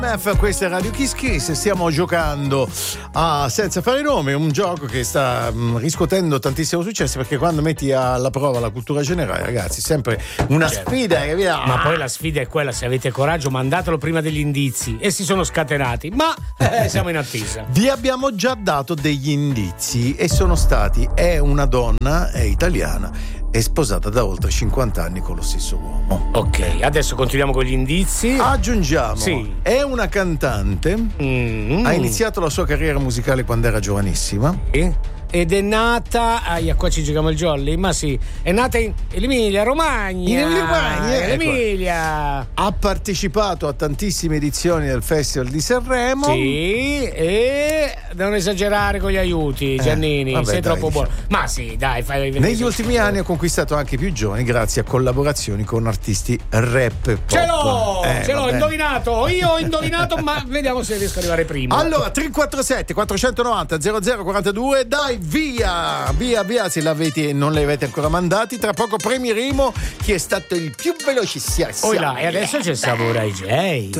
Questa è Radio Kiss Kiss, stiamo giocando a Senza fare nome, un gioco che sta riscuotendo tantissimo successo, perché quando metti alla prova la cultura generale, ragazzi, è sempre una sfida che ma poi la sfida è quella: se avete coraggio mandatelo prima degli indizi, e si sono scatenati, ma siamo in attesa. Vi abbiamo già dato degli indizi e sono stati: è una donna, è italiana, è sposata da oltre 50 anni con lo stesso uomo. Ok, adesso continuiamo con gli indizi. Aggiungiamo, sì, è una cantante, ha iniziato la sua carriera musicale quando era giovanissima. Ed è nata, qua ci giochiamo il jolly, ma sì, è nata in Emilia Romagna. Emilia. Ha partecipato a tantissime edizioni del Festival di Sanremo. Sì, e non esagerare con gli aiuti, Giannini, vabbè, sei dai, troppo buono. diciamo. Ma sì, dai, fai vedere. Negli ultimi anni ha conquistato anche più giovani grazie a collaborazioni con artisti rap e pop. Ce l'ho, vabbè. indovinato. Io ho indovinato, ma vediamo se riesco ad arrivare prima. Allora, 347 490 0042, dai, via, se non le avete ancora mandati. Tra poco premieremo chi è stato il più velocissimo. E adesso c'è Samurai J.